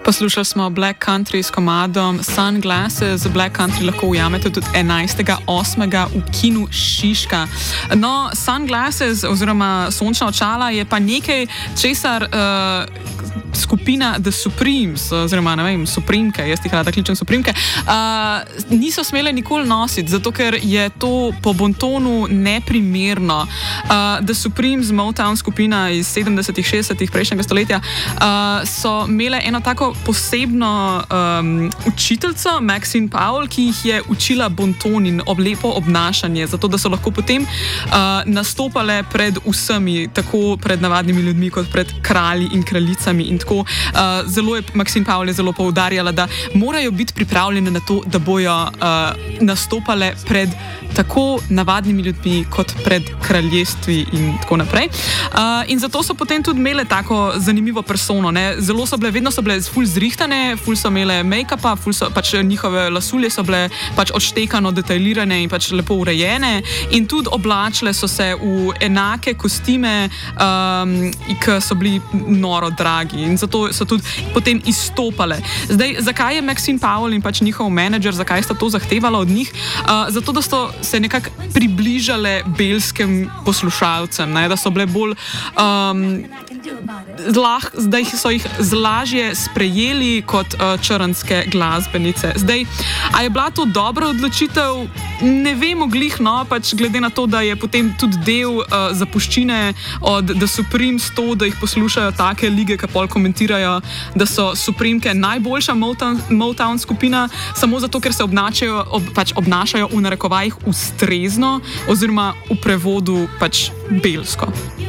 Poslušali smo Black Country s komadom Sunglasses. Black Country lahko ujamete tudi 11.8. v kinu Šiška. No, Sunglasses oziroma sončna očala je pa nekaj, česar skupina The Supremes, oziroma ne vem, Supremke, jaz jih rada kličem Supremke, niso smele nikoli nositi, zato ker je to po bontonu neprimerno. The Supremes, Motown skupina iz 70-ih, 60-ih prejšnjega stoletja, so imele eno tako posebno učiteljico, Maxine Powell, ki jih je učila bonton in lepo obnašanje, zato da so lahko potem nastopale pred vsemi, tako pred navadnimi ljudmi, kot pred kralji in kraljicami in tako. Maxine Powell je zelo poudarjala, da morajo biti pripravljene na to, da bojo nastopale pred tako navadnimi ljudmi, kot pred kraljestvi in tako naprej. In zato so potem tudi imele tako zanimivo persono, ne. Vedno so bile ful zrihtane, ful so imele make-upa, pač njihove lasulje so bile pač odštekano, detailirane in pač lepo urejene in tudi oblačile so se v enake kostime, ki so bili noro dragi in zato so tudi potem izstopale. Zdaj, zakaj je Maxine Powell in pač njihov menedžer, zakaj sta to zahtevala od njih? Zato, da so se nekako približale belskim poslušalcem, ne? Da so bile bolj da so jih lažje sprejeli kot črnske glasbenice. Zdaj, a je bila to dobra odločitev? Ne vemo glih, no, pač glede na to, da je potem tudi del zapuščine od The Supremes to, da jih poslušajo take lige, ki pol komentirajo, da so Supremke najboljša Motown skupina, samo zato, ker se obnašajo v narekovajih ustrezno oziroma v prevodu pač belsko.